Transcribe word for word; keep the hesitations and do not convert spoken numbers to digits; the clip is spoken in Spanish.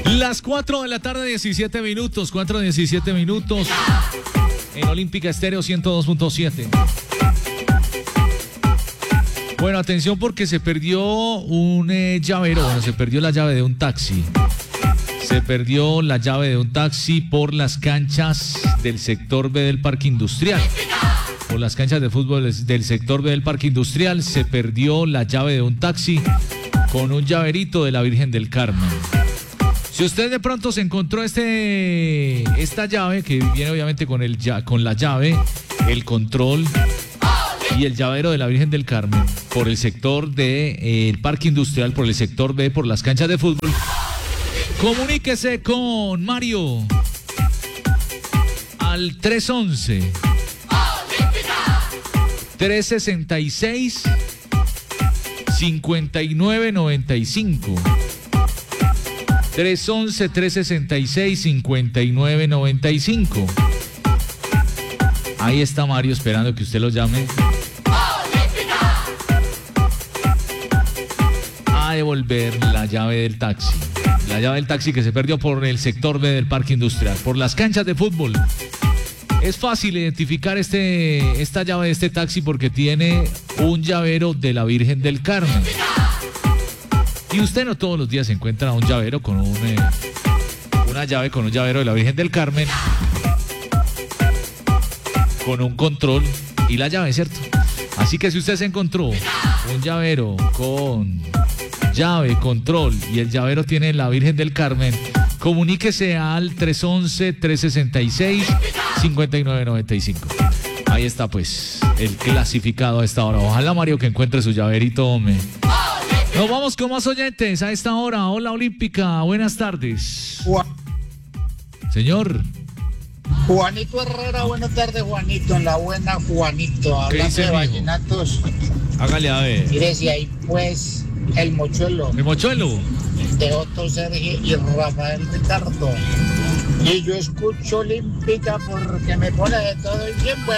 Las cuatro de la tarde, diecisiete minutos, cuatro diecisiete minutos en Olímpica Estéreo ciento dos punto siete. Bueno, atención porque se perdió un eh, llavero, bueno, se perdió la llave de un taxi. Se perdió la llave de un taxi por las canchas del sector B del Parque Industrial. Por las canchas de fútbol del sector B del Parque Industrial se perdió la llave de un taxi con un llaverito de la Virgen del Carmen. Si usted de pronto se encontró este, esta llave, que viene obviamente con, el, con la llave, el control y el llavero de la Virgen del Carmen, por el sector del de, eh, Parque Industrial, por el sector B, por las canchas de fútbol, comuníquese con Mario al tres once, tres sesenta y seis, cincuenta y nueve noventa y cinco. tres once, tres sesenta y seis, cincuenta y nueve noventa y cinco. Ahí está Mario esperando que usted lo llame a devolver la llave del taxi. La llave del taxi que se perdió por el sector B del Parque Industrial, por las canchas de fútbol. Es fácil identificar este, esta llave de este taxi porque tiene un llavero de la Virgen del Carmen. Y usted no todos los días se encuentra un llavero con un, eh, una llave con un llavero de la Virgen del Carmen, con un control y la llave, ¿cierto? Así que si usted se encontró un llavero con llave, control y el llavero tiene la Virgen del Carmen, comuníquese al tres once, tres sesenta y seis, cincuenta y nueve noventa y cinco. Ahí está pues el clasificado a esta hora. Ojalá Mario que encuentre su llaverito, hombre. Nos vamos con más oyentes a esta hora. Hola Olímpica, buenas tardes. Juan. Señor. Juanito Herrera, buenas tardes Juanito, en la buena Juanito, hablando de vallenatos. Hágale a ver. Mire, si ahí pues el mochuelo. El mochuelo. De Otto Sergio y Rafael Ricardo. Y yo escucho Olímpica porque me pone de todo el tiempo.